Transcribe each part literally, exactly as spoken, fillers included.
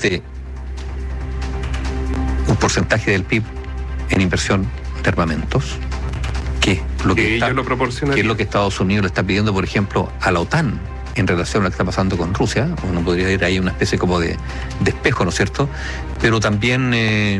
invierte un porcentaje del P I B en inversión de armamentos, que es lo que, que, está, lo que es lo que Estados Unidos le está pidiendo, por ejemplo, a la OTAN en relación a lo que está pasando con Rusia. Uno podría ir ahí una especie como de, de espejo, ¿no es cierto? Pero también eh,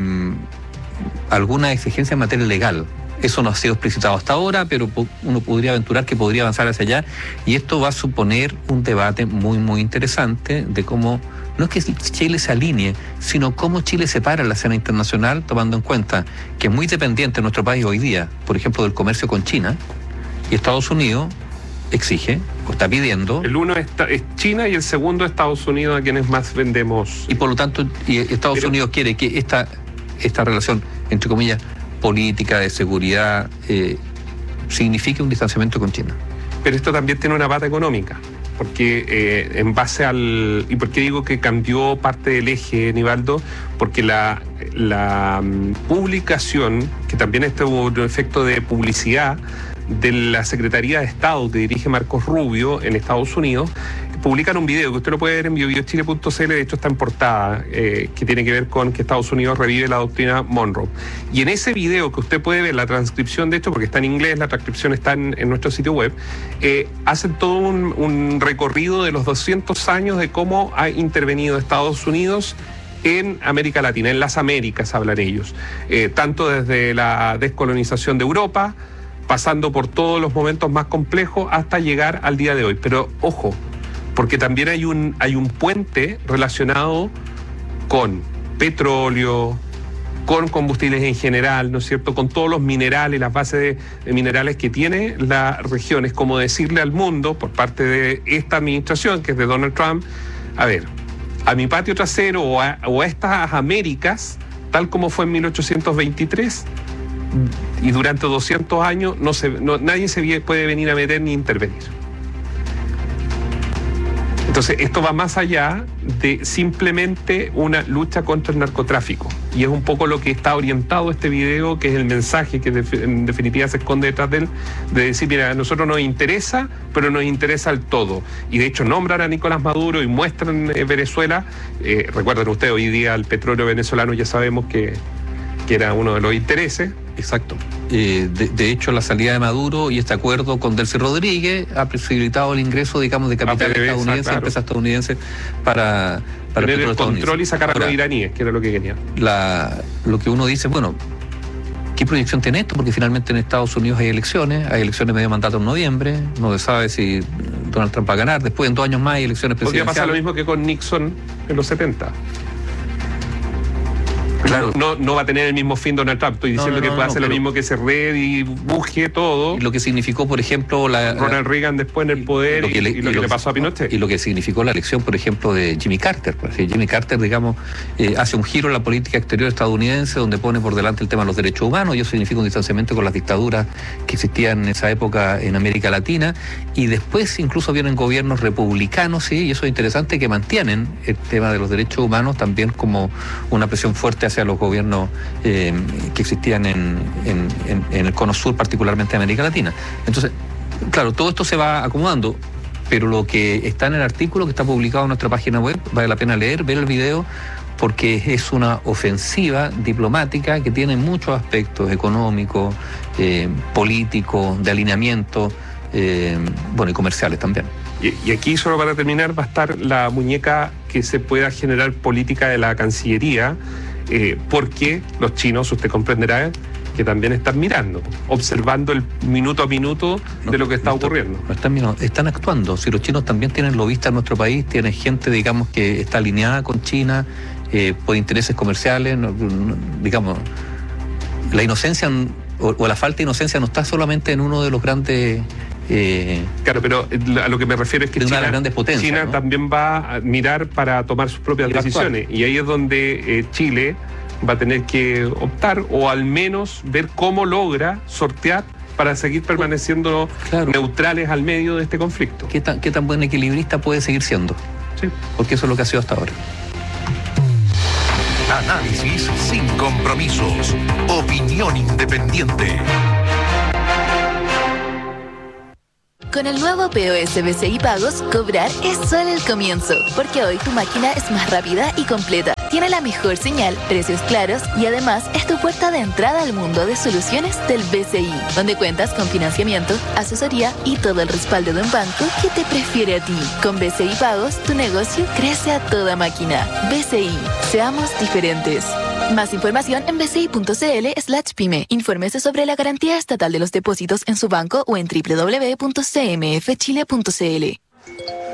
alguna exigencia en materia legal. Eso no ha sido explicitado hasta ahora, pero uno podría aventurar que podría avanzar hacia allá, y esto va a suponer un debate muy, muy interesante de cómo, no es que Chile se alinee, sino cómo Chile se para en la escena internacional, tomando en cuenta que es muy dependiente nuestro país hoy día, por ejemplo, del comercio con China, y Estados Unidos exige, o está pidiendo... El uno es, es China y el segundo Estados Unidos, a quienes más vendemos. Y por lo tanto, y Estados pero, Unidos quiere que esta, esta relación, entre comillas, política de seguridad, eh, signifique un distanciamiento con China. Pero esto también tiene una pata económica, porque eh, en base al... ¿Y por qué digo que cambió parte del eje, Nivaldo? Porque la, la um, publicación, que también este hubo un efecto de publicidad, de la Secretaría de Estado que dirige Marcos Rubio en Estados Unidos, publican un video que usted lo puede ver en bio bio chile punto c l, de hecho está en portada, eh, que tiene que ver con que Estados Unidos revive la doctrina Monroe. Y en ese video que usted puede ver, la transcripción de esto, porque está en inglés, la transcripción está en, en nuestro sitio web, eh, hacen todo un, un recorrido de los doscientos años de cómo ha intervenido Estados Unidos en América Latina, en las Américas hablan ellos, eh, tanto desde la descolonización de Europa, pasando por todos los momentos más complejos hasta llegar al día de hoy. Pero ojo, porque también hay un, hay un puente relacionado con petróleo, con combustibles en general, ¿no es cierto?, con todos los minerales, las bases de, de minerales que tiene la región. Es como decirle al mundo, por parte de esta administración, que es de Donald Trump, a ver, a mi patio trasero o a, o a estas Américas, tal como fue en mil ochocientos veintitrés, y durante doscientos años no se, no, nadie se puede venir a meter ni intervenir. Entonces esto va más allá de simplemente una lucha contra el narcotráfico, y es un poco lo que está orientado este video, que es el mensaje que de, en definitiva se esconde detrás de él, de decir, mira, a nosotros nos interesa, pero nos interesa el todo. Y de hecho nombran a Nicolás Maduro y muestran eh, Venezuela. Eh, recuerden ustedes, hoy día el petróleo venezolano ya sabemos que, que era uno de los intereses. Exacto. Eh, de, de hecho, la salida de Maduro y este acuerdo con Delcy Rodríguez ha posibilitado el ingreso, digamos, de capital estadounidense, claro, empresas estadounidenses para, para tener el control y sacar a los iraníes, que era lo que querían. La, lo que uno dice, bueno, ¿qué proyección tiene esto? Porque finalmente en Estados Unidos hay elecciones, hay elecciones de medio mandato en noviembre, no se sabe si Donald Trump va a ganar, después en dos años más hay elecciones presidenciales. Podría pasar lo mismo que con Nixon en los setenta. Claro. No, no va a tener el mismo fin Donald Trump. Estoy diciendo no, no, que puede no, hacer lo mismo que ese Red y Bush, todo. Y lo que significó, por ejemplo, la, Ronald Reagan después en el poder, y lo que, le, y lo y que lo le pasó a Pinochet. Y lo que significó la elección, por ejemplo, de Jimmy Carter. Pues, Jimmy Carter, digamos, eh, hace un giro en la política exterior estadounidense, donde pone por delante el tema de los derechos humanos, y eso significa un distanciamiento con las dictaduras que existían en esa época en América Latina. Y después incluso vienen gobiernos republicanos, sí, y eso es interesante, que mantienen el tema de los derechos humanos también como una presión fuerte hacia los gobiernos Eh, que existían en, en, en, en el cono sur, particularmente de América Latina. Entonces, claro, todo esto se va acomodando, pero lo que está en el artículo que está publicado en nuestra página web, vale la pena leer, ver el video, porque es una ofensiva diplomática que tiene muchos aspectos económicos, eh, políticos, de alineamiento, eh, bueno, y comerciales también. Y, y aquí, solo para terminar, va a estar la muñeca que se pueda generar política de la Cancillería, Eh, porque los chinos, usted comprenderá, que también están mirando, observando el minuto a minuto no, de lo que está no, ocurriendo. No están mirando, están actuando. Si los chinos también tienen lobistas en nuestro país, tienen gente, digamos, que está alineada con China eh, por intereses comerciales, no, no, digamos, la inocencia o, o la falta de inocencia no está solamente en uno de los grandes... Eh, claro, pero a lo que me refiero es que China, China ¿no? también va a mirar para tomar sus propias decisiones, y ahí es donde eh, Chile va a tener que optar, o al menos ver cómo logra sortear para seguir permaneciendo claro. neutrales al medio de este conflicto. ¿Qué tan, qué tan buen equilibrista puede seguir siendo? Sí. Porque eso es lo que ha sido hasta ahora. Análisis sin compromisos. Opinión independiente. Con el nuevo P O S B C I Pagos, cobrar es solo el comienzo, porque hoy tu máquina es más rápida y completa. tiene la mejor señal, precios claros y además es tu puerta de entrada al mundo de soluciones del B C I, donde cuentas con financiamiento, asesoría y todo el respaldo de un banco que te prefiere a ti. Con B C I Pagos, tu negocio crece a toda máquina. B C I, seamos diferentes. Más información en bci.cl slash pyme. Infórmese sobre la garantía estatal de los depósitos en su banco o en doble u doble u doble u punto c m f chile punto c l.